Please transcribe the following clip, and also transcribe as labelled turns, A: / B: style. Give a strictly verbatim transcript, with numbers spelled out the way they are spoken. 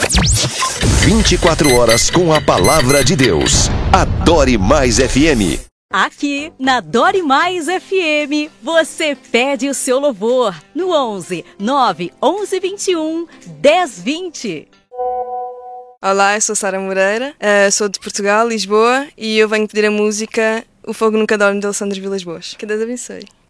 A: vinte e quatro horas com a palavra de Deus. Adore Mais F M.
B: Aqui na Adore Mais F M, você pede o seu louvor no onze, nove, onze, vinte e um, dez, vinte.
C: Olá, eu sou Sara Moreira, uh, sou de Portugal, Lisboa, e eu venho pedir a música O Fogo Nunca Dorme de Alessandro Vilas Boas. Que Deus abençoe.